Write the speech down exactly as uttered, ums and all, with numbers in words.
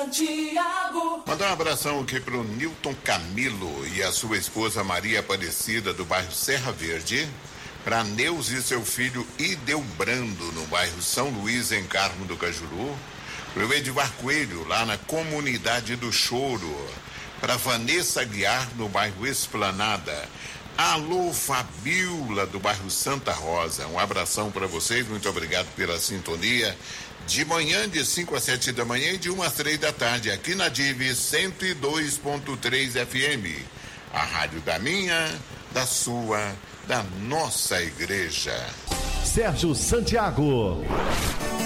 Santiago. Mandar um abração aqui pro Nilton Camilo e a sua esposa Maria Aparecida, do bairro Serra Verde. Para Neus e seu filho Ideobrando, no bairro São Luís, em Carmo do Cajuru. Para o Edivar Coelho, lá na Comunidade do Choro. Para Vanessa Aguiar, no bairro Esplanada. Alô, Fabiola, do bairro Santa Rosa. Um abração para vocês, muito obrigado pela sintonia. De manhã, de cinco às sete da manhã e de uma às três da tarde, aqui na D I V cento e dois ponto três F M. A rádio da minha, da sua, da nossa igreja. Sérgio Santiago.